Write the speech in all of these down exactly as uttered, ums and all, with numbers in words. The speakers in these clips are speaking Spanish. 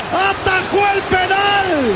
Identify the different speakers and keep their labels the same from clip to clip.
Speaker 1: atajó el penal.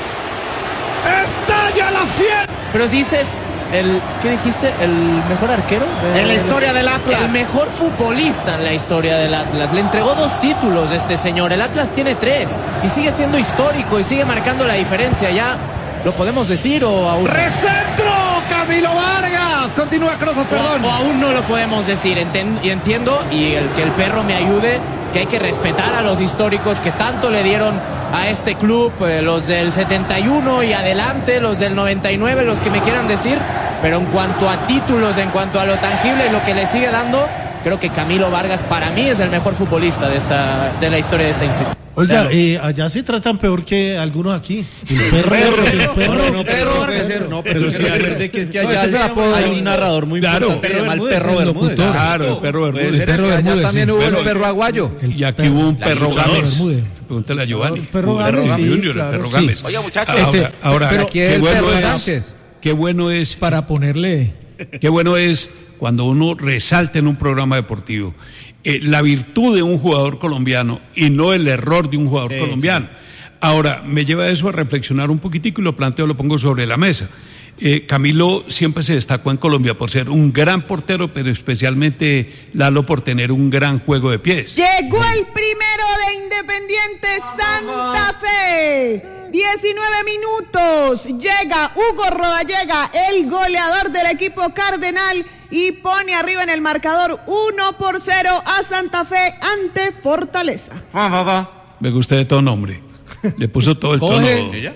Speaker 1: Estalla la fiesta.
Speaker 2: Pero dices, el, ¿qué dijiste? ¿El mejor arquero?
Speaker 1: En la historia del Atlas.
Speaker 2: El mejor futbolista en la historia del Atlas. Le entregó dos títulos este señor. El Atlas tiene tres y sigue siendo histórico y sigue marcando la diferencia. ¿Ya lo podemos decir o aún?
Speaker 1: ¡Recentro! Camilo Vargas. Continúa Crozas, perdón.
Speaker 2: O, o aún no lo podemos decir. Enten, y entiendo, y el que el perro me ayude, que hay que respetar a los históricos que tanto le dieron a este club, eh, los del setenta y uno y adelante, los del noventa y nueve, los que me quieran decir, pero en cuanto a títulos, en cuanto a lo tangible y lo que le sigue dando, creo que Camilo Vargas para mí es el mejor futbolista de esta de la historia de esta institución.
Speaker 3: Oiga, claro. eh, allá se tratan peor que algunos aquí. El perro, perro, el perro,
Speaker 4: no, no, perro, no puede ser, no, pero sí, recuerde que es que allá no, hay un narrador muy
Speaker 5: claro,
Speaker 4: importante que se llama el perro Bermúdez.
Speaker 5: Claro, el perro Bermúdez.
Speaker 4: El perro Bermúdez, también hubo el perro Aguayo.
Speaker 5: Y aquí hubo un perro Gámez. Pregúntale a Giovanni.
Speaker 3: El perro Gámez
Speaker 5: Junior, el perro Gámez.
Speaker 6: Oiga, muchachos.
Speaker 5: Ahora, ahora qué bueno es, qué bueno es
Speaker 3: para ponerle,
Speaker 5: qué bueno es cuando uno resalta en un programa deportivo Eh, la virtud de un jugador colombiano y no el error de un jugador eh, colombiano. Sí. Ahora, me lleva eso a reflexionar un poquitico y lo planteo, lo pongo sobre la mesa. Eh, Camilo siempre se destacó en Colombia por ser un gran portero, pero especialmente Lalo por tener un gran juego de pies.
Speaker 7: Llegó el primero de Independiente Santa Fe. diecinueve minutos, llega Hugo Rodallega, el goleador del equipo cardenal, y pone arriba en el marcador uno por cero a Santa Fe ante Fortaleza.
Speaker 5: Va, va, va. Me gusta de tono, hombre. Le puso todo el tono.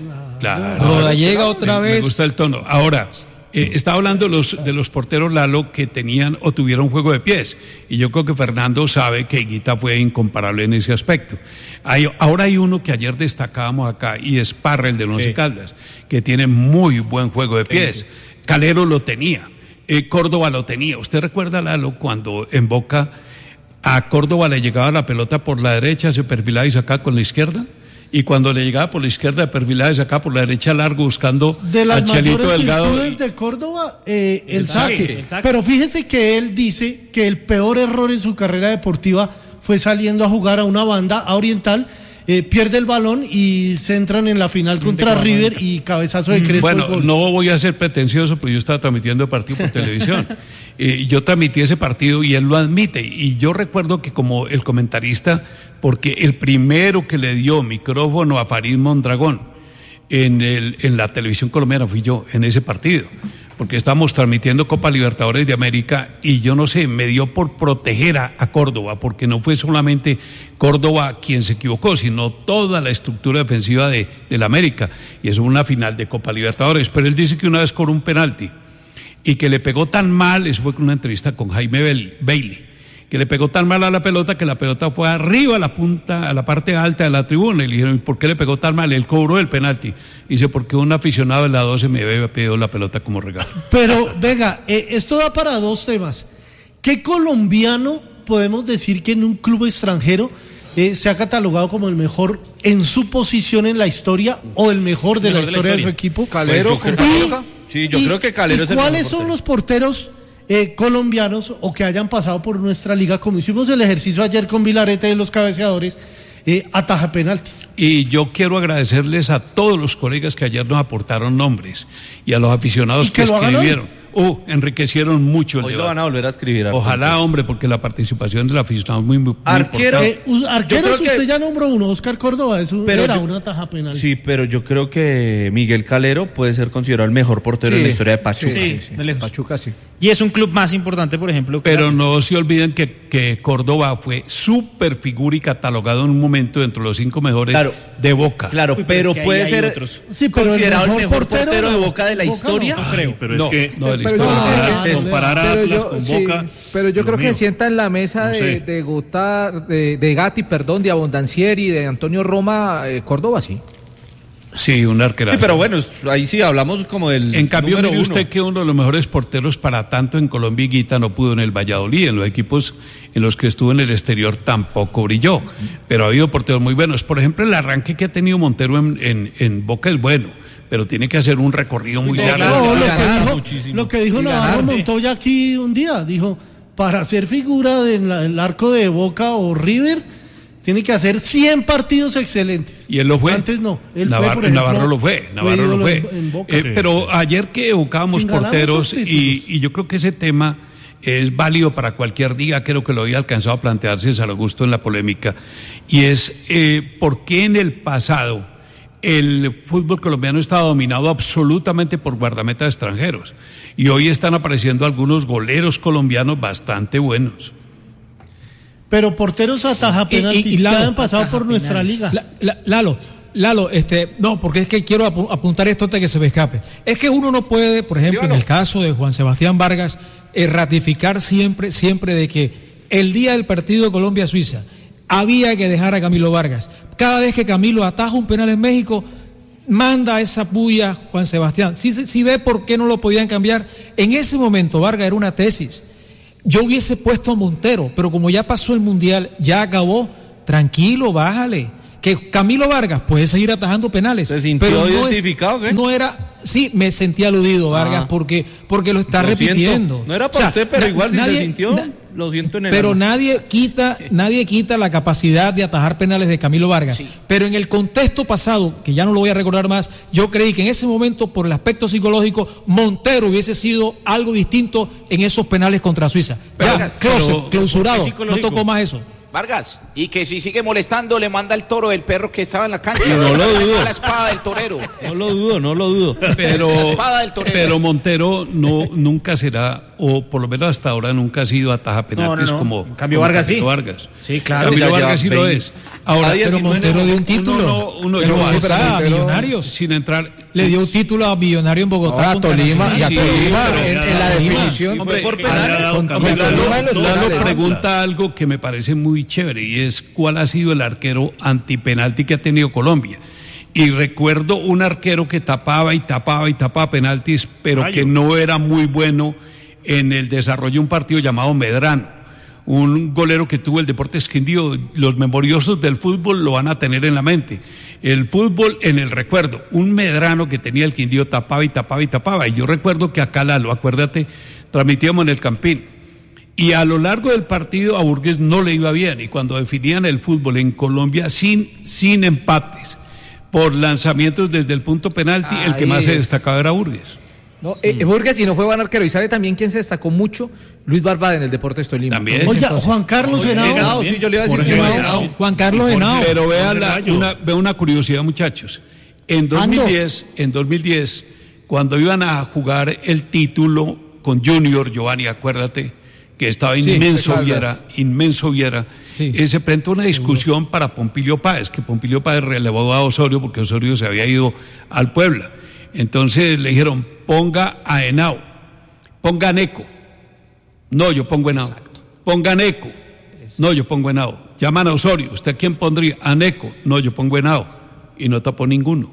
Speaker 5: Claro.
Speaker 4: Rodallega otra
Speaker 5: me,
Speaker 4: vez.
Speaker 5: Me gusta el tono. Ahora, eh, estaba hablando de los, de los porteros Lalo que tenían o tuvieron juego de pies. Y yo creo que Fernando sabe que Higuita fue incomparable en ese aspecto. Hay, ahora hay uno que ayer destacábamos acá y es Parra, el de Once sí. Caldas, que tiene muy buen juego de pies. Sí. Calero lo tenía. Eh, Córdoba lo tenía. ¿Usted recuerda, Lalo, cuando en Boca a Córdoba le llegaba la pelota por la derecha, se perfilaba y sacaba con la izquierda? Y cuando le llegaba por la izquierda, perfilaba y sacaba por la derecha largo buscando
Speaker 3: de las
Speaker 5: a Chelito Delgado.
Speaker 3: De de Córdoba, eh, el, el, saque. Saque, el saque. Pero fíjese que él dice que el peor error en su carrera deportiva fue saliendo a jugar a una banda a Oriental. Eh, pierde el balón y se entran en la final contra River y cabezazo de Crespo.
Speaker 5: Bueno, no voy a ser pretencioso, pero yo estaba transmitiendo el partido por televisión. Eh, yo transmití ese partido y él lo admite. Y yo recuerdo que como el comentarista, porque el primero que le dio micrófono a Farid Mondragón en, el, en la televisión colombiana fui yo en ese partido. Porque estábamos transmitiendo Copa Libertadores de América y yo no sé, me dio por proteger a, a Córdoba, porque no fue solamente Córdoba quien se equivocó, sino toda la estructura defensiva de, de la América. Y eso fue una final de Copa Libertadores. Pero él dice que una vez cobró un penalti y que le pegó tan mal, eso fue con una entrevista con Jaime Bailey, que le pegó tan mal a la pelota que la pelota fue arriba a la punta, a la parte alta de la tribuna. Y le dijeron, ¿por qué le pegó tan mal? Él cobró el penalti. Y dice, porque un aficionado de la doce me había pedido la pelota como regalo.
Speaker 3: Pero, venga, eh, esto da para dos temas. ¿Qué colombiano podemos decir que en un club extranjero eh, se ha catalogado como el mejor en su posición en la historia o el mejor de, mejor la, historia de la historia de su equipo?
Speaker 4: Calero, pues yo creo, y, sí, yo y, creo que Calero es el
Speaker 3: ¿cuáles
Speaker 4: mejor
Speaker 3: son los porteros Eh, colombianos o que hayan pasado por nuestra liga, como hicimos el ejercicio ayer con Vilarete de los cabeceadores, eh, ataja penaltis?
Speaker 5: Y yo quiero agradecerles a todos los colegas que ayer nos aportaron nombres y a los aficionados que, que escribieron. Uh, enriquecieron mucho el
Speaker 4: Hoy
Speaker 5: debate.
Speaker 4: Lo van a volver a escribir.
Speaker 5: Ojalá, hombre, porque la participación del aficionado es muy, muy
Speaker 4: Arquero,
Speaker 5: importante.
Speaker 3: Eh, arqueros, usted que... ya nombró uno, Oscar Córdoba, eso
Speaker 4: pero
Speaker 3: era
Speaker 4: yo...
Speaker 3: una taja penal.
Speaker 4: Sí, pero yo creo que Miguel Calero puede ser considerado el mejor portero sí, en la historia de Pachuca.
Speaker 8: Sí, sí, sí.
Speaker 4: Pachuca sí.
Speaker 8: Y es un club más importante, por ejemplo. Que
Speaker 5: pero no se olviden que, que Córdoba fue súper figura y catalogado en un momento dentro de los cinco mejores claro, de Boca.
Speaker 4: Claro, Uy, pero, pero es puede ser sí, pero considerado el mejor, el mejor portero, portero de Boca de la Boca historia.
Speaker 9: No, no creo, pero es
Speaker 5: no,
Speaker 9: que
Speaker 5: no, de la
Speaker 9: historia.
Speaker 5: Ah,
Speaker 9: es comparar a Atlas yo, con
Speaker 10: sí,
Speaker 9: Boca.
Speaker 10: Pero yo creo mío. que sienta en la mesa
Speaker 9: no
Speaker 10: de,
Speaker 9: sé.
Speaker 10: de Gotar, de, de Gatti, perdón, de Abondancieri, de Antonio Roma, eh, Córdoba, sí.
Speaker 5: Sí, un arquerazo.
Speaker 4: Sí, pero bueno, ahí sí hablamos como del
Speaker 5: En cambio, mire
Speaker 4: uno.
Speaker 5: usted que uno de los mejores porteros para tanto en Colombia, Higuita, no pudo en el Valladolid, en los equipos en los que estuvo en el exterior tampoco brilló, pero ha habido porteros muy buenos. Por ejemplo, el arranque que ha tenido Montero en, en, en Boca es bueno, pero tiene que hacer un recorrido muy largo.
Speaker 3: No, lo, que dijo, lo que dijo Navarro Montoya aquí un día, dijo, para ser figura del el arco de Boca o River, Tiene que hacer cien partidos excelentes.
Speaker 5: Y él lo fue.
Speaker 3: Antes no. Él
Speaker 5: Navarro,
Speaker 3: fue, por ejemplo,
Speaker 5: Navarro lo fue. Navarro lo fue.
Speaker 3: En, en Boca.
Speaker 5: Eh, pero ayer que evocábamos porteros, y, y yo creo que ese tema es válido para cualquier día, creo que lo había alcanzado a plantearse César Augusto en la polémica, y es eh, por qué en el pasado el fútbol colombiano estaba dominado absolutamente por guardametas extranjeros, y hoy están apareciendo algunos goleros colombianos bastante buenos.
Speaker 3: Pero porteros ataja penaltis y, y, y Lalo, que han pasado por nuestra penales. liga.
Speaker 6: La, la, Lalo, Lalo, este, no, porque es que quiero apuntar esto antes de que se me escape. Es que uno no puede, por ejemplo, en el caso de Juan Sebastián Vargas, eh, ratificar siempre, siempre de que el día del partido de Colombia-Suiza había que dejar a Camilo Vargas. Cada vez que Camilo ataja un penal en México, manda esa puya Juan Sebastián. Si, si ve por qué no lo podían cambiar, en ese momento Vargas era una tesis. Yo hubiese puesto a Montero, pero como ya pasó el Mundial, ya acabó, tranquilo, bájale. Que Camilo Vargas puede seguir atajando penales.
Speaker 4: ¿Se sintió
Speaker 6: pero
Speaker 4: identificado?
Speaker 6: No,
Speaker 4: ¿qué?
Speaker 6: no era, sí, me sentí aludido, Vargas, ah, porque, porque lo está lo repitiendo.
Speaker 4: Siento. No era para o sea, usted, pero na, igual nadie, si se sintió, na, lo siento en el
Speaker 6: Pero
Speaker 4: alma.
Speaker 6: nadie quita, nadie quita la capacidad de atajar penales de Camilo Vargas. Sí. Pero en el contexto pasado, que ya no lo voy a recordar más, yo creí que en ese momento, por el aspecto psicológico, Montero hubiese sido algo distinto en esos penales contra Suiza. Ya, Vargas, close, pero, clausurado, no tocó más eso.
Speaker 9: Vargas, y que si sigue molestando le manda el toro del perro que estaba en la cancha.
Speaker 4: No lo dudo.
Speaker 9: La espada del torero.
Speaker 4: No lo dudo, no lo dudo.
Speaker 5: Pero, la espada del torero. Pero Montero no, nunca será, o por lo menos hasta ahora nunca ha sido ataja penaltis no, no, no. como
Speaker 8: en cambio
Speaker 5: como
Speaker 8: Vargas
Speaker 5: Camilo
Speaker 8: sí.
Speaker 5: Vargas.
Speaker 8: Sí, claro.
Speaker 5: Camilo Vargas sí lo es. Ahora,
Speaker 6: pero Montero dio un título. Uno, uno,
Speaker 5: uno,
Speaker 6: uno
Speaker 5: yo,
Speaker 6: a Millonarios.
Speaker 5: Sin entrar.
Speaker 6: Le dio un título a Millonario en Bogotá.
Speaker 10: No, a Tolima. Y a Tolima sí, en, en la definición.
Speaker 5: Hombre, por penales. Lalo pregunta algo que me parece muy chévere, y es cuál ha sido el arquero antipenalti que ha tenido Colombia. Y recuerdo un arquero que tapaba y tapaba y tapaba penaltis, pero Rayo. que no era muy bueno en el desarrollo de un partido llamado Medrano. Un golero que tuvo el Deportes Quindío. Los memoriosos del fútbol lo van a tener en la mente. El fútbol en el recuerdo. Un Medrano que tenía el Quindío, tapaba y tapaba y tapaba. Y yo recuerdo que acá, Lalo, acuérdate, transmitíamos en el Campín. Y a lo largo del partido a Burgues no le iba bien. Y cuando definían el fútbol en Colombia sin, sin empates, por lanzamientos desde el punto penalti, Ahí el que más es. se destacaba era Burgues.
Speaker 10: No, eh, Burgues y no fue buen arquero. Y sabe también quién se destacó mucho, Luis Barbada en el Deportes Tolima.
Speaker 5: También.
Speaker 3: Oye, Juan Carlos Henao.
Speaker 10: Sí, yo le iba a decir
Speaker 6: Henao. Juan Carlos Henao.
Speaker 5: Pero vean la, una, ve una curiosidad, muchachos. En dos mil diez, en dos mil diez, cuando iban a jugar el título con Junior, Giovanni, acuérdate, que estaba sí, inmenso Viera, inmenso Viera, sí. eh, se presentó una discusión sí. para Pompilio Páez, que Pompilio Páez relevó a Osorio porque Osorio se había ido al Puebla. Entonces le dijeron, ponga a Henao, ponga a Neco. No, yo pongo Henao. Exacto. Ponga a Neco. No, yo pongo Henao. Llaman a Osorio, ¿usted quién pondría? A Neco. No, yo pongo Henao. Y no tapó ninguno.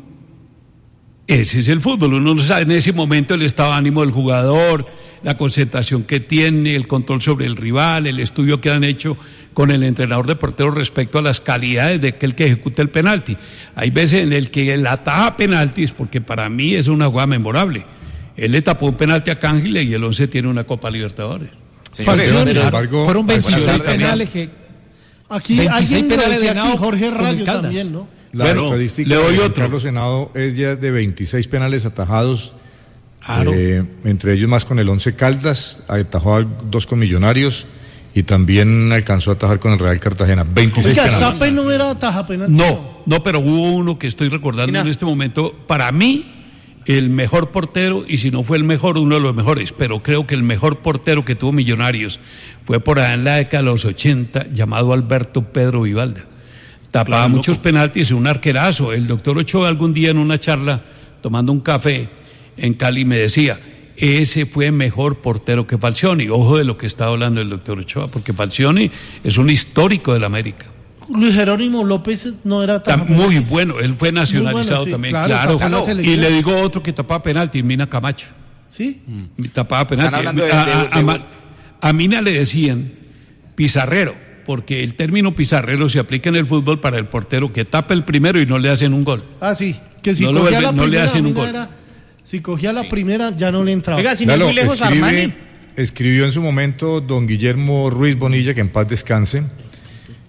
Speaker 5: Ese es el fútbol. Uno no sabe en ese momento el estado de ánimo del jugador, la concentración que tiene, el control sobre el rival, el estudio que han hecho con el entrenador de porteros respecto a las calidades de aquel que ejecuta el penalti. Hay veces en el que él ataja penaltis, porque para mí es una jugada memorable. Él le tapó un penalti a Cángile y el once tiene una Copa Libertadores.
Speaker 6: Señores, sin embargo, fueron veintiséis penales que...
Speaker 3: Aquí alguien penales de aquí, Jorge Rayo también, ¿no?
Speaker 11: La bueno, estadística le doy de otro. Carlos Henao es ya de veintiséis penales atajados, claro. eh, entre ellos más con el Once Caldas, atajó dos con Millonarios y también alcanzó a atajar con el Real Cartagena. veintiséis penales.
Speaker 3: ¿Zape no era ataja penal?
Speaker 5: No, no, pero hubo uno que estoy recordando Mira. en este momento, para mí, el mejor portero, y si no fue el mejor, uno de los mejores, pero creo que el mejor portero que tuvo Millonarios fue por allá en la década de los ochenta, llamado Alberto Pedro Vivalda. Tapaba claro, muchos loco. penaltis, un arquerazo. El doctor Ochoa algún día en una charla, tomando un café en Cali, me decía, ese fue mejor portero que Falcioni. Ojo de lo que está hablando el doctor Ochoa, porque Falcioni es un histórico del América.
Speaker 3: Luis Jerónimo López no era tan
Speaker 5: muy bueno, él fue nacionalizado bueno, sí, también, claro. claro. Y le digo otro que tapaba penalti, Mina Camacho.
Speaker 3: ¿Sí?
Speaker 5: Mm. Tapaba penalti. A, de, de, a, a, a, a Mina le decían pizarrero, porque el término pizarrero se aplica en el fútbol para el portero que tapa el primero y no le hacen un gol.
Speaker 3: Ah, sí, que si
Speaker 5: no,
Speaker 3: cogía
Speaker 5: vuelve,
Speaker 3: la
Speaker 5: no
Speaker 3: primera,
Speaker 5: le hacen un gol.
Speaker 3: Era, si cogía la sí. primera ya no le entraba.
Speaker 11: Oiga, si no Lalo, muy lejos escribe, Armani. Escribió en su momento don Guillermo Ruiz Bonilla, que en paz descanse,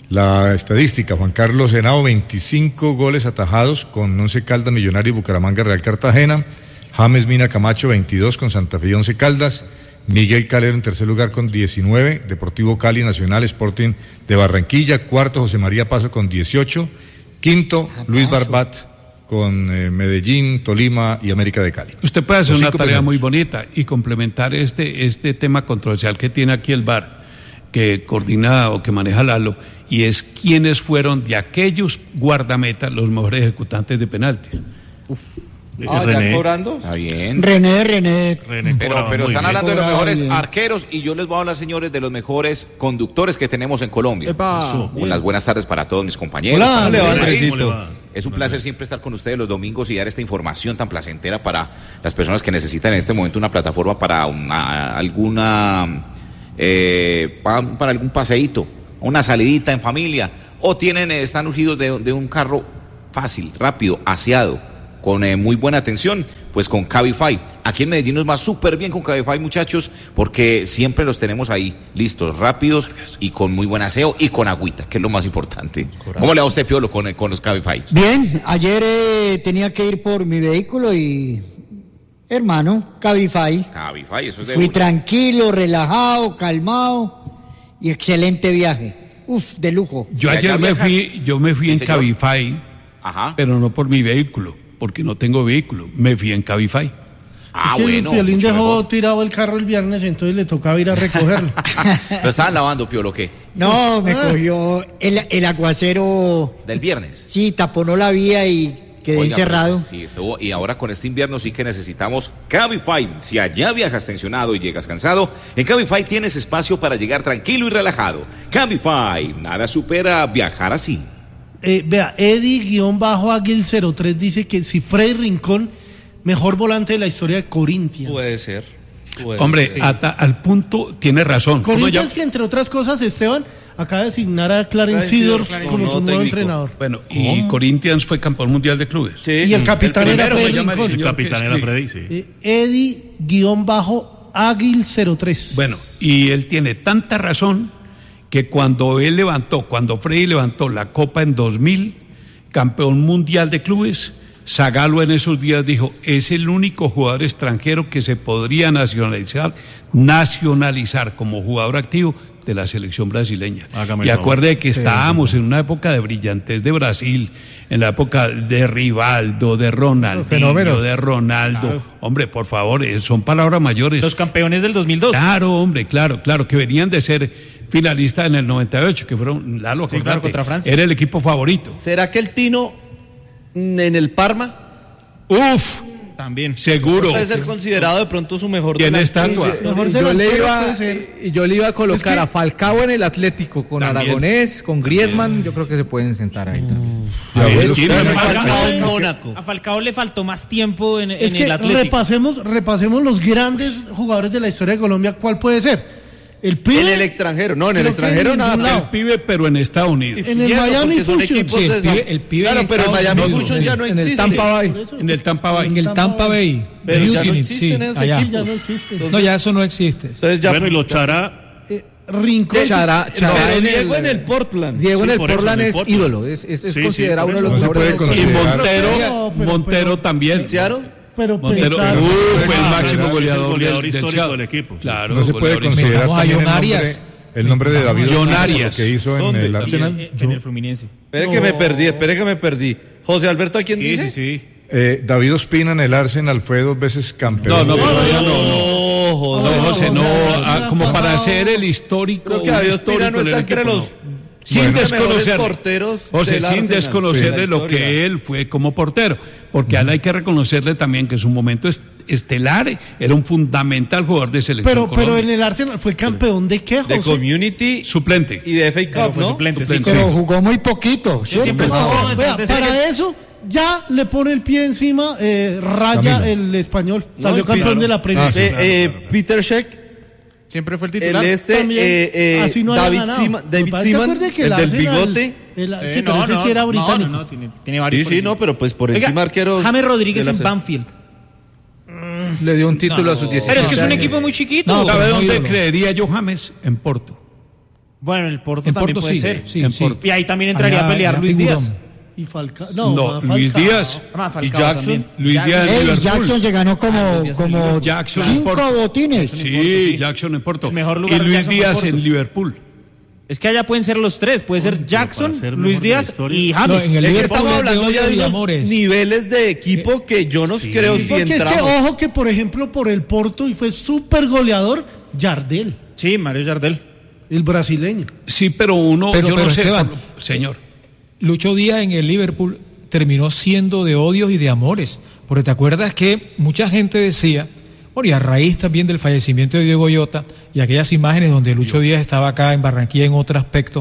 Speaker 11: La estadística, Juan Carlos Henao, veinticinco goles atajados con Once Caldas, Millonarios, Bucaramanga, Real Cartagena. James Mina Camacho, veintidós con Santa Fe y Once Caldas. Miguel Calero en tercer lugar con diecinueve, Deportivo Cali, Nacional, Sporting de Barranquilla. Cuarto, José María Paso con dieciocho. Quinto, Luis Barbat con eh, Medellín, Tolima y América de Cali.
Speaker 5: Usted puede hacer
Speaker 11: Los
Speaker 5: una
Speaker 11: cinco
Speaker 5: tarea
Speaker 11: primeros.
Speaker 5: muy bonita y complementar este, este tema controversial que tiene aquí el V A R, que coordina o que maneja Lalo, y es quiénes fueron de aquellos guardametas los mejores ejecutantes de penaltis.
Speaker 9: Uf.
Speaker 12: Ah, ¿ya cobrando?
Speaker 9: Está bien.
Speaker 12: René, René.
Speaker 9: René pero pero están
Speaker 12: bien.
Speaker 9: hablando de los
Speaker 12: Cobraba
Speaker 9: mejores
Speaker 12: bien.
Speaker 9: arqueros y yo les voy a hablar, señores, de los mejores conductores que tenemos en Colombia.
Speaker 10: Epa.
Speaker 9: Unas buenas tardes para todos mis compañeros.
Speaker 12: Hola,
Speaker 9: para
Speaker 12: ¿cómo le
Speaker 9: todo
Speaker 12: va,
Speaker 9: el país.
Speaker 12: Andresito?
Speaker 9: Es un placer siempre estar con ustedes los domingos y dar esta información tan placentera para las personas que necesitan en este momento una plataforma para una, alguna eh, pa- para algún paseíto, una salidita en familia, o tienen eh, están urgidos de, de un carro fácil, rápido, aseado, con eh, muy buena atención, pues con Cabify. Aquí en Medellín nos va súper bien con Cabify, muchachos, porque siempre los tenemos ahí, listos, rápidos y con muy buen aseo y con agüita, que es lo más importante. ¿Cómo le va a usted, Piolo, con, con los Cabify?
Speaker 12: Bien, ayer eh, tenía que ir por mi vehículo y, hermano, Cabify.
Speaker 9: Cabify, eso es de
Speaker 12: Fui
Speaker 9: uno.
Speaker 12: tranquilo, relajado, calmado y excelente viaje. Uf, de lujo.
Speaker 5: Yo
Speaker 9: Si
Speaker 5: ayer
Speaker 9: allá
Speaker 5: me
Speaker 9: viajas-
Speaker 5: fui, yo me fui
Speaker 9: Sí,
Speaker 5: en
Speaker 9: señor.
Speaker 5: Cabify,
Speaker 9: Ajá.
Speaker 5: pero no por mi vehículo, porque no tengo vehículo, me fui en Cabify.
Speaker 9: Ah,
Speaker 3: Es que
Speaker 9: bueno.
Speaker 3: el Piolín
Speaker 9: mucho
Speaker 3: dejó
Speaker 9: mejor.
Speaker 3: tirado el carro el viernes, entonces le tocaba ir a recogerlo.
Speaker 9: ¿Lo estaban lavando, Piolo, qué?
Speaker 12: No, me
Speaker 3: Ah.
Speaker 12: cogió el, el aguacero.
Speaker 9: Del viernes.
Speaker 12: Sí, taponó la vía y quedé
Speaker 9: Oiga,
Speaker 12: encerrado.
Speaker 9: pues, sí, estuvo. Y ahora con este invierno sí que necesitamos Cabify. Si allá viajas tensionado y llegas cansado, en Cabify tienes espacio para llegar tranquilo y relajado. Cabify, nada supera viajar así.
Speaker 3: Eh, vea, Eddie-Águil cero tres dice que si Freddy Rincón, mejor volante de la historia de Corinthians.
Speaker 4: Puede ser. puede
Speaker 5: Hombre,
Speaker 4: ser.
Speaker 5: hasta al punto tiene razón. ¿Cómo
Speaker 3: Corinthians
Speaker 5: ya-
Speaker 3: que entre otras cosas, Esteban, acaba de asignar a Clarence
Speaker 4: Clarence
Speaker 3: Seedorf
Speaker 4: Seedorf
Speaker 3: como
Speaker 4: como
Speaker 3: su nuevo
Speaker 4: técnico.
Speaker 3: entrenador.
Speaker 5: Bueno, y Corinthians fue campeón mundial de clubes.
Speaker 4: Sí.
Speaker 3: Y el capitán era
Speaker 5: primero
Speaker 3: Freddy
Speaker 5: se llama el
Speaker 3: Rincón.
Speaker 5: señor
Speaker 13: El capitán
Speaker 5: que-
Speaker 13: era
Speaker 5: sí.
Speaker 13: Freddy, sí.
Speaker 3: Eh, Eddie-Águil cero tres.
Speaker 5: Bueno, y él tiene tanta razón que cuando él levantó, cuando Freddy levantó la Copa en dos mil, campeón mundial de clubes, Zagallo en esos días dijo, es el único jugador extranjero que se podría nacionalizar, nacionalizar como jugador activo de la selección brasileña.
Speaker 13: Hágame
Speaker 5: Y
Speaker 13: el favor.
Speaker 5: acuerde que estábamos en una época de brillantez de Brasil, en la época de Rivaldo, de Ronaldinho,
Speaker 6: fenómenos.
Speaker 5: de Ronaldo.
Speaker 8: Claro.
Speaker 5: Hombre, por favor, eh, son palabras mayores.
Speaker 8: Los campeones del dos mil dos.
Speaker 5: Claro, hombre, claro, claro, que venían de ser finalistas en el noventa y ocho, que fueron, Lalo,
Speaker 8: Sí, claro,
Speaker 5: acordate,
Speaker 8: contra Francia.
Speaker 5: era el equipo favorito.
Speaker 4: ¿Será que el Tino mm, en el Parma
Speaker 5: Uf,
Speaker 8: También.
Speaker 5: seguro.
Speaker 4: puede ser considerado de pronto su mejor
Speaker 5: Tiene
Speaker 4: delantero?
Speaker 5: estatua.
Speaker 3: Mejor
Speaker 10: Yo le,
Speaker 3: delantero
Speaker 10: iba,
Speaker 3: puede ser.
Speaker 10: y yo le iba a colocar
Speaker 3: Es que-
Speaker 10: a Falcao en el Atlético con
Speaker 5: También.
Speaker 10: Aragonés, con Griezmann, yo creo que se pueden sentar ahí.
Speaker 5: A ver, ¿quién
Speaker 8: A
Speaker 5: es?
Speaker 8: Falcao,
Speaker 4: en Mónaco.
Speaker 8: a Falcao le faltó más tiempo en,
Speaker 3: Es
Speaker 8: en
Speaker 3: que
Speaker 8: el Atlético.
Speaker 3: repasemos, repasemos los grandes jugadores de la historia de Colombia. ¿Cuál puede ser? El pibe.
Speaker 4: En el extranjero, no, en el
Speaker 3: Creo que
Speaker 4: extranjero
Speaker 3: en
Speaker 4: nada.
Speaker 3: ningún
Speaker 5: El
Speaker 3: lado.
Speaker 5: pibe, pero en Estados Unidos.
Speaker 3: En el
Speaker 4: Y eso,
Speaker 3: Miami
Speaker 4: porque son
Speaker 3: Fusion.
Speaker 4: equipos
Speaker 6: Sí,
Speaker 4: de
Speaker 6: el
Speaker 4: San-
Speaker 6: pibe- el pibe
Speaker 4: Claro,
Speaker 6: en
Speaker 4: pero el
Speaker 6: Estados
Speaker 4: Miami
Speaker 6: Unidos,
Speaker 4: Fusion
Speaker 6: en-
Speaker 4: ya no
Speaker 10: En el
Speaker 4: existe.
Speaker 10: Tampa Bay.
Speaker 3: Por eso.
Speaker 5: En el Tampa Bay.
Speaker 6: En el Tampa Bay.
Speaker 4: Pero ya no
Speaker 6: Buchanan,
Speaker 4: existen
Speaker 6: sí,
Speaker 4: esos
Speaker 6: allá.
Speaker 3: Sí, ya no existe.
Speaker 6: No, ya eso no existe.
Speaker 4: Entonces ya
Speaker 13: Bueno, y los Chara,
Speaker 3: Eh, Rincón.
Speaker 10: Chara- Chara
Speaker 4: pero
Speaker 10: en
Speaker 4: Diego
Speaker 10: el-
Speaker 4: en el Portland.
Speaker 10: Diego en
Speaker 13: Sí,
Speaker 10: el
Speaker 13: por eso,
Speaker 10: Portland
Speaker 13: en el
Speaker 10: es
Speaker 13: Portland.
Speaker 10: ídolo, es, es, es
Speaker 13: Sí, sí,
Speaker 10: considerado
Speaker 13: por
Speaker 10: uno de
Speaker 13: eso.
Speaker 10: los
Speaker 11: No se puede
Speaker 10: mejores.
Speaker 5: Y
Speaker 11: considerar.
Speaker 5: Montero,
Speaker 3: No, pero-
Speaker 5: Montero
Speaker 3: pero-
Speaker 5: también.
Speaker 4: ¿Seattle?
Speaker 3: Pero
Speaker 5: Montero
Speaker 3: pensar.
Speaker 5: uh, fue el
Speaker 13: Ah,
Speaker 5: máximo
Speaker 13: es el
Speaker 5: goleador,
Speaker 13: goleador
Speaker 5: del, del
Speaker 13: histórico
Speaker 5: Seattle.
Speaker 13: del equipo.
Speaker 5: Claro,
Speaker 11: No se puede
Speaker 5: goleador
Speaker 11: considerar
Speaker 6: Metamos a
Speaker 11: también el
Speaker 6: John
Speaker 11: nombre,
Speaker 6: Arias.
Speaker 11: el nombre de David
Speaker 5: John
Speaker 11: Ospina,
Speaker 5: Arias.
Speaker 11: lo que hizo en
Speaker 5: ¿Dónde?
Speaker 11: el Arsenal.
Speaker 8: En, en el Fluminense.
Speaker 4: Espere que me perdí, espere que me perdí. José Alberto, ¿a quién
Speaker 8: Sí,
Speaker 4: dice?
Speaker 8: sí, sí.
Speaker 11: Eh, David Ospina en el Arsenal fue dos veces
Speaker 5: No,
Speaker 11: campeón.
Speaker 5: no,
Speaker 11: de-
Speaker 5: pero ya no, no.
Speaker 4: No, José.
Speaker 5: No, José, no,
Speaker 3: o sea,
Speaker 5: ah,
Speaker 3: ha
Speaker 5: como para
Speaker 3: pasado-
Speaker 5: hacer el histórico.
Speaker 4: Creo que
Speaker 5: un
Speaker 4: David
Speaker 5: histórico
Speaker 4: Ospina no
Speaker 5: del
Speaker 4: está entre
Speaker 5: equipo,
Speaker 4: los
Speaker 5: no. Sin
Speaker 4: Bueno, mejores
Speaker 5: desconocerle.
Speaker 4: porteros
Speaker 5: José,
Speaker 4: del
Speaker 5: sin
Speaker 4: Arsenal.
Speaker 5: desconocerle
Speaker 4: Sí.
Speaker 5: lo
Speaker 4: La historia.
Speaker 5: que él fue como portero, porque a él hay que reconocerle también que su momento es- estelar era un fundamental jugador de selección
Speaker 3: Pero, pero
Speaker 5: Colombia.
Speaker 3: en el Arsenal fue campeón de qué,
Speaker 4: De
Speaker 3: José?
Speaker 4: Community
Speaker 5: Suplente.
Speaker 4: y de F A
Speaker 8: Pero
Speaker 4: Cup,
Speaker 8: fue
Speaker 4: ¿no?
Speaker 8: suplente, sí.
Speaker 5: Suplente.
Speaker 12: Pero jugó muy poquito, ¿cierto?
Speaker 8: siempre
Speaker 3: No,
Speaker 8: estuvo
Speaker 3: vea,
Speaker 8: detrás de
Speaker 3: para
Speaker 8: cerca.
Speaker 3: eso ya le pone el pie encima, eh, raya
Speaker 11: Camilo.
Speaker 3: el español. Salió
Speaker 4: y
Speaker 3: campeón
Speaker 4: claro.
Speaker 3: de la Premier.
Speaker 11: Ah, sí.
Speaker 4: Eh,
Speaker 13: claro,
Speaker 4: eh,
Speaker 13: claro.
Speaker 4: Peter Sheck,
Speaker 8: Siempre fue el
Speaker 4: el
Speaker 8: titular.
Speaker 4: este,
Speaker 3: También,
Speaker 4: eh, eh,
Speaker 3: así no haya
Speaker 4: David
Speaker 3: ganado.
Speaker 4: Seaman,
Speaker 3: Lo que
Speaker 4: David
Speaker 3: pasa es que
Speaker 4: Seaman,
Speaker 3: acuerde que
Speaker 4: el del
Speaker 3: Arsenal-
Speaker 4: bigote.
Speaker 3: el-
Speaker 8: Eh,
Speaker 3: sí, pero ese sí era
Speaker 8: no,
Speaker 3: británico.
Speaker 8: No, no, tiene, tiene varios.
Speaker 4: Sí,
Speaker 8: por
Speaker 4: sí,
Speaker 8: encima.
Speaker 4: no, pero pues por
Speaker 8: Oiga,
Speaker 4: encima arqueros.
Speaker 8: James Rodríguez
Speaker 4: de la
Speaker 8: en
Speaker 4: se-
Speaker 8: Banfield.
Speaker 10: Le dio un título a sus diecisiete
Speaker 8: Pero es que es un
Speaker 10: años.
Speaker 8: equipo muy chiquito.
Speaker 6: No,
Speaker 5: ¿Sabe
Speaker 6: no,
Speaker 5: dónde
Speaker 6: ídolo.
Speaker 5: creería yo James? En Porto.
Speaker 8: Bueno, el Porto
Speaker 6: En
Speaker 8: también
Speaker 6: Porto
Speaker 8: puede
Speaker 6: sí,
Speaker 8: ser.
Speaker 6: sí,
Speaker 8: En
Speaker 6: sí.
Speaker 8: Porto. Y ahí también entraría
Speaker 6: Allá-
Speaker 8: a pelear
Speaker 6: allá
Speaker 8: Luis
Speaker 6: figurón.
Speaker 8: Díaz.
Speaker 3: Y Falcao.
Speaker 5: No,
Speaker 3: No,
Speaker 5: Luis
Speaker 3: Falcao.
Speaker 5: Díaz
Speaker 8: Ah,
Speaker 5: y
Speaker 8: Falcao
Speaker 5: Jackson.
Speaker 8: también.
Speaker 5: Luis
Speaker 8: Ya-
Speaker 5: Díaz en
Speaker 12: Ey,
Speaker 5: Liverpool.
Speaker 12: Jackson se ganó como,
Speaker 8: Ah, Luis Díaz en
Speaker 12: como
Speaker 8: Liverpool.
Speaker 5: Jackson en
Speaker 12: cinco
Speaker 5: Porto.
Speaker 12: botines.
Speaker 5: Sí,
Speaker 8: sí.
Speaker 5: Jackson en Porto.
Speaker 8: El mejor
Speaker 5: Y
Speaker 8: lugar de
Speaker 5: Luis
Speaker 8: Jackson fue
Speaker 5: Díaz
Speaker 8: Porto.
Speaker 5: en Liverpool.
Speaker 8: Es que allá pueden ser los tres. Puede ser Jackson,
Speaker 13: para ser
Speaker 8: Luis
Speaker 13: mejor de la
Speaker 8: Díaz
Speaker 13: historia.
Speaker 8: y
Speaker 6: No,
Speaker 8: James.
Speaker 6: en el
Speaker 4: Es que
Speaker 6: Liverpool
Speaker 4: estamos
Speaker 6: es
Speaker 4: hablando
Speaker 6: odio
Speaker 4: ya de
Speaker 6: y
Speaker 4: unos
Speaker 6: amores.
Speaker 4: niveles de equipo que yo no creo
Speaker 3: Sí,
Speaker 4: si
Speaker 3: porque es que,
Speaker 4: entramos.
Speaker 3: ojo que, por ejemplo, por el Porto, y fue súper goleador, Jardel,
Speaker 8: Sí, Mario Jardel.
Speaker 3: el brasileño.
Speaker 5: Sí, pero uno,
Speaker 6: Pero-
Speaker 5: yo
Speaker 6: pero
Speaker 5: no sé,
Speaker 6: Esteban,
Speaker 5: por- señor.
Speaker 6: Lucho Díaz en el Liverpool terminó siendo de odios y de amores. Porque te acuerdas que mucha gente decía, bueno, y a raíz también del fallecimiento de Diego Llota y aquellas imágenes donde Lucho Díaz estaba acá en Barranquilla en otro aspecto,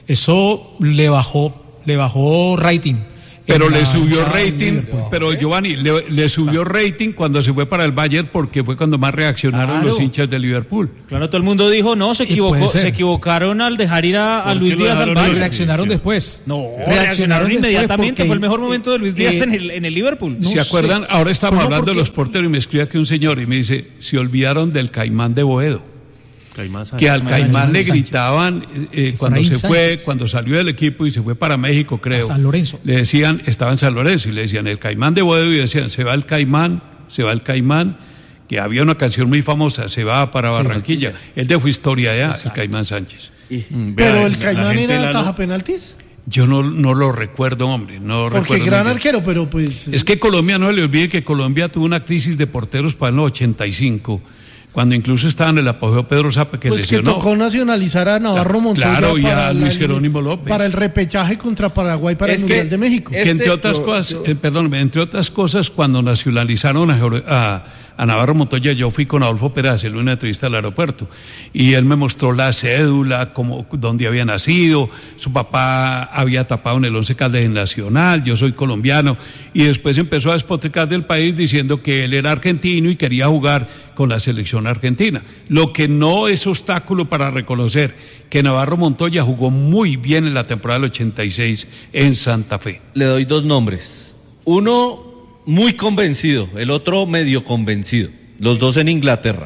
Speaker 6: eso le bajó, le bajó rating.
Speaker 5: Pero
Speaker 6: en
Speaker 5: le
Speaker 6: la
Speaker 5: subió
Speaker 6: hinchada del
Speaker 5: rating,
Speaker 6: Liverpool.
Speaker 5: pero Giovanni, le, le subió rating cuando se fue para el Bayern porque fue cuando más reaccionaron
Speaker 8: Claro.
Speaker 5: los hinchas de Liverpool.
Speaker 8: Claro, todo el mundo dijo, no, se
Speaker 6: Y
Speaker 8: equivocó,
Speaker 6: puede ser.
Speaker 8: se equivocaron al dejar ir a, a
Speaker 13: ¿Por
Speaker 8: Luis
Speaker 13: qué lo
Speaker 8: Díaz al
Speaker 13: dejaron
Speaker 6: Pero
Speaker 8: Bayern.
Speaker 13: ir?
Speaker 6: reaccionaron después.
Speaker 8: No, reaccionaron
Speaker 6: después
Speaker 8: inmediatamente.
Speaker 6: porque,
Speaker 8: Fue el mejor momento de Luis Díaz
Speaker 6: eh,
Speaker 8: en, el, en el Liverpool.
Speaker 6: no
Speaker 5: ¿Se
Speaker 6: sé.
Speaker 5: acuerdan? Ahora estamos
Speaker 6: Pues no,
Speaker 5: hablando de
Speaker 6: porque-
Speaker 5: los porteros y me escribe aquí un señor y me dice, se olvidaron del Caimán de Boedo.
Speaker 13: Caimán Sánchez.
Speaker 5: Que al Caimán le
Speaker 6: Sánchez.
Speaker 5: gritaban eh, cuando
Speaker 6: Efraín
Speaker 5: se fue,
Speaker 6: Sánchez.
Speaker 5: cuando salió del equipo y se fue para México, creo.
Speaker 6: A San Lorenzo.
Speaker 5: Le decían, estaba en San Lorenzo y le decían el Caimán de Boedo y decían, se va el Caimán, se va el Caimán, que había una canción muy famosa, se va para Barranquilla. Él dejó historia allá, el Caimán Sánchez.
Speaker 13: Mm,
Speaker 3: Pero
Speaker 13: vea,
Speaker 3: el
Speaker 13: la
Speaker 3: Caimán
Speaker 13: gente
Speaker 3: era
Speaker 13: Lalo-
Speaker 3: taja penaltis.
Speaker 5: Yo no, no lo recuerdo, hombre, no
Speaker 3: Porque
Speaker 5: recuerdo.
Speaker 3: gran
Speaker 5: muy bien.
Speaker 3: arquero, pero pues.
Speaker 5: Es que Colombia, no se le olvide que Colombia tuvo una crisis de porteros para el ochenta y cinco, cuando incluso estaba en el apogeo Pedro Zapa, que
Speaker 3: pues que
Speaker 5: lesionó.
Speaker 3: tocó nacionalizar a Navarro Montoya
Speaker 5: Claro, y a
Speaker 3: para
Speaker 5: Luis
Speaker 3: la-
Speaker 5: Jerónimo López.
Speaker 3: para el repechaje contra Paraguay para
Speaker 4: Es
Speaker 3: el
Speaker 4: que-
Speaker 3: Mundial de México.
Speaker 5: Que entre
Speaker 4: Este-
Speaker 5: otras
Speaker 4: yo-
Speaker 5: cosas,
Speaker 4: yo-
Speaker 5: eh, perdón, entre otras cosas, cuando nacionalizaron a, Jero- a, a Navarro Montoya, yo fui con Adolfo Pérez a hacerle una entrevista al aeropuerto y él me mostró la cédula, como, dónde había nacido, su papá había tapado en el Once Caldas en Nacional, yo soy colombiano, y después empezó a despotricar del país diciendo que él era argentino y quería jugar con la selección argentina, lo que no es obstáculo para reconocer que Navarro Montoya jugó muy bien en la temporada del ochenta y seis en Santa Fe.
Speaker 4: Le doy dos nombres. Uno muy convencido, el otro medio convencido. Los dos en Inglaterra.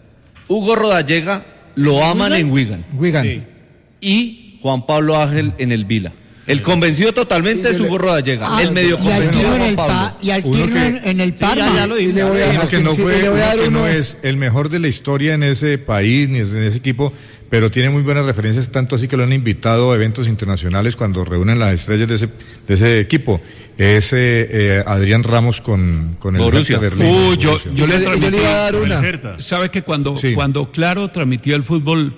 Speaker 4: Hugo Rodallega lo aman en Wigan.
Speaker 6: Wigan.
Speaker 4: Y Juan Pablo Ángel en el Vila. El convencido totalmente es Hugo Rodallega.
Speaker 12: Ah,
Speaker 4: el medio
Speaker 12: y al
Speaker 4: convencido
Speaker 12: Tirno
Speaker 4: es
Speaker 12: en
Speaker 4: Juan
Speaker 12: el,
Speaker 4: Pablo.
Speaker 12: pa, y al
Speaker 11: Uno
Speaker 12: Tirno
Speaker 11: que-
Speaker 12: en, en el Parma.
Speaker 8: ya lo dije.
Speaker 12: Y le voy a-
Speaker 11: Uno que no
Speaker 12: sí,
Speaker 11: fue,
Speaker 12: le voy a
Speaker 11: uno
Speaker 12: dar
Speaker 11: que no
Speaker 12: uno-
Speaker 11: es el mejor de la historia en ese país ni en ese equipo, pero tiene muy buenas referencias, tanto así que lo han invitado a eventos internacionales cuando reúnen las estrellas de ese, de ese equipo. Es eh, eh, Adrián Ramos con, con el
Speaker 4: Borussia.
Speaker 11: Hertha Berlín.
Speaker 5: Uh, yo,
Speaker 11: Borussia.
Speaker 5: yo le transmití.
Speaker 13: Con el Hertha.
Speaker 5: ¿Sabe que cuando,
Speaker 11: Sí.
Speaker 5: cuando Claro transmitía el fútbol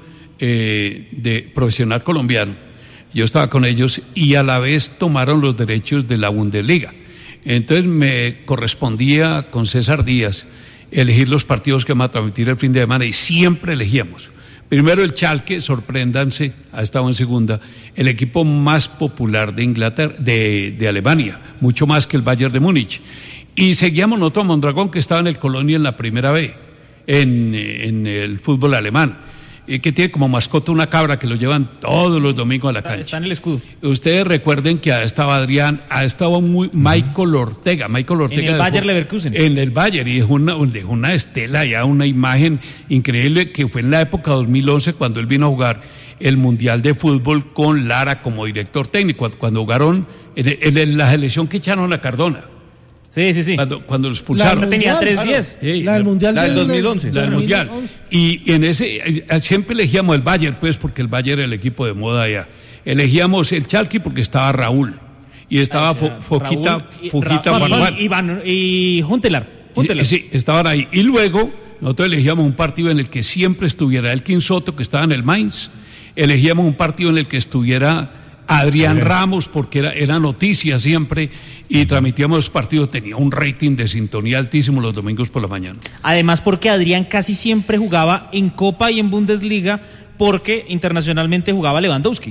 Speaker 5: eh, de profesional colombiano, yo estaba con ellos y a la vez tomaron los derechos de la Bundesliga? Entonces me correspondía con César Díaz elegir los partidos que iban a transmitir el fin de semana y siempre elegíamos. Primero el Schalke, sorpréndanse, ha estado en segunda, el equipo más popular de Inglaterra, de, de Alemania, mucho más que el Bayern de Múnich. Y seguíamos nosotros a Mondragón, que estaba en el Colonia en la primera B, en, en el fútbol alemán, y que tiene como mascota una cabra que lo llevan todos los domingos a la
Speaker 8: Está,
Speaker 5: cancha.
Speaker 8: está en el escudo.
Speaker 5: Ustedes recuerden que estaba Adrián, ha estado muy Michael Ortega, Michael Ortega
Speaker 8: En el
Speaker 5: dejó-
Speaker 8: Bayer Leverkusen.
Speaker 5: en el Bayern, y dejó una, dejó una estela ya, una imagen increíble, que fue en la época dos mil once cuando él vino a jugar el Mundial de Fútbol con Lara como director técnico, cuando jugaron en, en- en la selección que echaron a Cardona,
Speaker 8: Sí, sí, sí.
Speaker 5: cuando, cuando los expulsaron.
Speaker 8: Siempre tenía
Speaker 3: Mundial,
Speaker 8: tres diez.
Speaker 5: Sí,
Speaker 3: La del Mundial
Speaker 4: la del dos mil once.
Speaker 5: la del Mundial.
Speaker 3: once.
Speaker 5: Y en ese, eh, siempre elegíamos el Bayern, pues, porque el Bayern era el equipo de moda allá. Elegíamos el Schalke porque estaba Raúl. Y estaba Fo- Foquita,
Speaker 8: Raúl y-
Speaker 5: Foquita
Speaker 8: Raúl
Speaker 5: Farfán.
Speaker 8: y, Iván- y Huntelaar.
Speaker 5: Y-
Speaker 8: Huntelaar.
Speaker 5: Sí, estaban ahí. Y luego, nosotros elegíamos un partido en el que siempre estuviera Elkin Soto, que estaba en el Mainz. Elegíamos un partido en el que estuviera Adrián Ramos, porque era, era noticia siempre, y transmitíamos los partidos. Tenía un rating de sintonía altísimo los domingos por la mañana.
Speaker 8: Además, porque Adrián casi siempre jugaba en Copa y en Bundesliga, porque internacionalmente jugaba Lewandowski.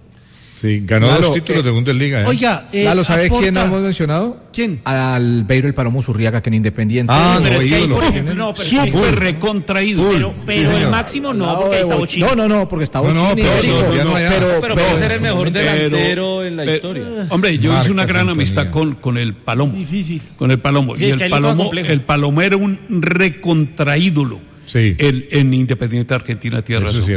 Speaker 11: Sí, ganó
Speaker 10: Lalo,
Speaker 11: dos títulos
Speaker 10: eh,
Speaker 11: de Bundesliga. ¿eh?
Speaker 3: Oiga, eh,
Speaker 10: Lalo, ¿sabe
Speaker 3: aporta-
Speaker 10: quién no hemos mencionado?
Speaker 3: ¿Quién?
Speaker 10: Al Beiro el Palomo Zurriaga, que en Independiente.
Speaker 11: Ah,
Speaker 8: pero
Speaker 11: no,
Speaker 8: es que ahí,
Speaker 11: ídolo.
Speaker 8: por ejemplo, no, pero,
Speaker 5: Súper recontraído.
Speaker 8: pero, pero el
Speaker 11: señor.
Speaker 8: máximo no,
Speaker 10: Al lado
Speaker 8: porque ahí
Speaker 10: de
Speaker 8: está
Speaker 10: Bochini.
Speaker 8: Bochini.
Speaker 10: No, no, no, porque está
Speaker 11: No, no,
Speaker 10: Bochini.
Speaker 11: pero
Speaker 10: Érico,
Speaker 11: eso ya no hay-
Speaker 10: pero,
Speaker 4: Pero
Speaker 10: pero-
Speaker 4: puede ser el mejor
Speaker 5: Pero-
Speaker 4: delantero en la
Speaker 5: pero-
Speaker 4: historia.
Speaker 5: Hombre, yo hice una
Speaker 11: Marca,
Speaker 5: gran
Speaker 11: sintonía.
Speaker 5: amistad con, con el Palomo.
Speaker 3: Difícil.
Speaker 5: Con el Palomo.
Speaker 8: Sí,
Speaker 5: y
Speaker 8: es
Speaker 5: el
Speaker 8: que ahí lo todo
Speaker 5: Palomo,
Speaker 8: complejo.
Speaker 5: el Palomo era un recontraídolo
Speaker 11: Sí.
Speaker 5: en, en Independiente Argentina, tiene
Speaker 11: Eso
Speaker 5: razón.
Speaker 11: es cierto.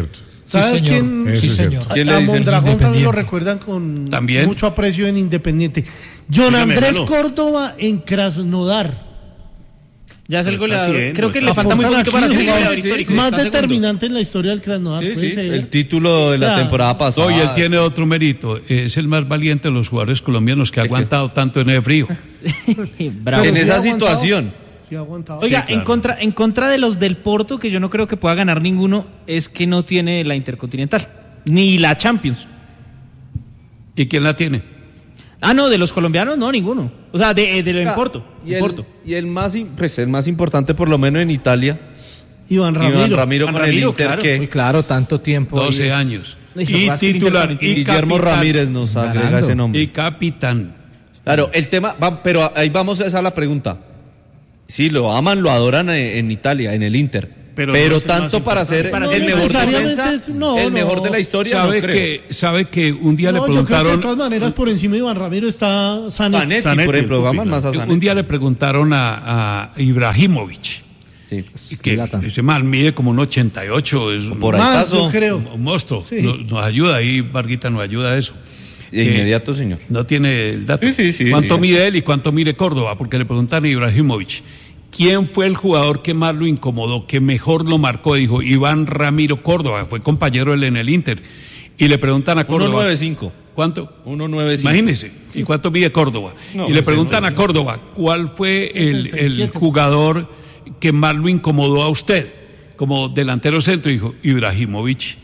Speaker 3: ¿Sabes
Speaker 6: Sí,
Speaker 3: quién?
Speaker 6: señor. Sí, señor.
Speaker 4: ¿Quién le
Speaker 3: A
Speaker 4: dice?
Speaker 3: Mondragón también lo recuerdan con
Speaker 5: ¿También?
Speaker 3: mucho aprecio en Independiente. John
Speaker 13: Dígame,
Speaker 3: Andrés
Speaker 13: Lalo.
Speaker 3: Córdoba en Krasnodar.
Speaker 8: Ya es el
Speaker 13: Lo está
Speaker 8: goleador.
Speaker 13: haciendo,
Speaker 8: Creo que
Speaker 13: está
Speaker 8: le falta muy
Speaker 3: Aportan
Speaker 8: poquito
Speaker 3: aquí
Speaker 8: para ser
Speaker 3: el
Speaker 8: goleador
Speaker 3: jugador
Speaker 8: histórico.
Speaker 3: más
Speaker 8: Está segundo.
Speaker 3: determinante en la historia del Krasnodar.
Speaker 4: Sí,
Speaker 3: puede
Speaker 4: sí,
Speaker 3: ser.
Speaker 4: el título de la
Speaker 3: O sea,
Speaker 4: temporada pasada.
Speaker 5: No, y él tiene otro mérito. Es el más valiente de los jugadores colombianos que ha aguantado tanto en el frío.
Speaker 8: Bravo.
Speaker 4: En
Speaker 3: sí
Speaker 4: esa
Speaker 3: ha aguantado.
Speaker 4: situación.
Speaker 3: Sí, ha aguantado.
Speaker 8: Oiga,
Speaker 13: Sí, claro.
Speaker 8: en contra en contra de los del Porto, que yo no creo que pueda ganar ninguno, es que no tiene la Intercontinental, ni la Champions.
Speaker 5: ¿Y quién la tiene?
Speaker 8: Ah, no, de los colombianos no, ninguno. O sea, de, de, de en Porto.
Speaker 4: Y
Speaker 8: en
Speaker 4: el,
Speaker 8: Porto.
Speaker 4: y el más, im- pues el más importante, por lo menos en Italia,
Speaker 3: Iván Ramiro.
Speaker 4: Iván Ramiro
Speaker 8: Iván
Speaker 4: con
Speaker 8: Ramiro,
Speaker 4: el Inter,
Speaker 8: claro.
Speaker 4: que
Speaker 10: Muy claro, tanto tiempo. ahí
Speaker 5: doce
Speaker 10: es-
Speaker 5: años.
Speaker 8: Dijo,
Speaker 5: Y
Speaker 8: es que el
Speaker 5: titular,
Speaker 8: Inter
Speaker 5: y
Speaker 4: Guillermo
Speaker 5: capitán.
Speaker 4: Ramírez nos agrega
Speaker 10: Ganando.
Speaker 4: ese nombre.
Speaker 5: Y capitán.
Speaker 4: Claro, el tema, va, pero ahí vamos a esa la pregunta. Sí, lo aman, lo adoran en, en Italia, en el Inter. Pero,
Speaker 13: Pero no es el
Speaker 4: tanto
Speaker 13: más
Speaker 4: para
Speaker 13: importante.
Speaker 4: ser
Speaker 8: Para
Speaker 4: el
Speaker 8: ser
Speaker 4: mejor
Speaker 3: necesariamente
Speaker 4: defensa,
Speaker 3: es- no,
Speaker 4: el
Speaker 3: no.
Speaker 4: mejor de la historia,
Speaker 5: ¿Sabe,
Speaker 4: no creo.
Speaker 5: que, sabe que un día le
Speaker 3: No, yo creo que de
Speaker 5: preguntaron...
Speaker 3: todas maneras por encima de Iván Ramiro está Zanetti.
Speaker 4: Zanetti,
Speaker 13: Zanetti,
Speaker 4: por ejemplo,
Speaker 13: el
Speaker 4: aman
Speaker 13: Pupi,
Speaker 4: más a Zanetti.
Speaker 5: Un día le preguntaron a, a Ibrahimovic,
Speaker 4: Sí.
Speaker 5: y que
Speaker 10: Zlatan.
Speaker 5: ese mal mide como un ochenta y ocho, es un,
Speaker 4: Por ahí
Speaker 3: Más,
Speaker 4: pasó.
Speaker 3: yo creo.
Speaker 5: un monstruo.
Speaker 3: Sí.
Speaker 5: Nos, nos ayuda ahí, Varguita nos ayuda a eso.
Speaker 4: De
Speaker 5: Eh,
Speaker 4: inmediato, señor.
Speaker 5: No tiene el dato.
Speaker 4: Sí, sí, sí,
Speaker 5: ¿Cuánto
Speaker 4: sí.
Speaker 5: mide él y cuánto mide Córdoba? Porque le preguntan a Ibrahimovic, ¿quién fue el jugador que más lo incomodó, que mejor lo marcó? Dijo Iván Ramiro Córdoba, fue compañero de él en el Inter. Y le preguntan a Córdoba.
Speaker 4: uno noventa y cinco.
Speaker 5: ¿Cuánto?
Speaker 4: uno noventa y cinco.
Speaker 5: Imagínese. ¿Y cuánto mide Córdoba?
Speaker 13: No,
Speaker 5: y le
Speaker 13: pues,
Speaker 5: preguntan
Speaker 13: no,
Speaker 5: a Córdoba, ¿cuál fue el,
Speaker 3: setenta y
Speaker 5: el
Speaker 3: siete.
Speaker 5: jugador que más lo incomodó a usted como delantero centro? Dijo Ibrahimovic.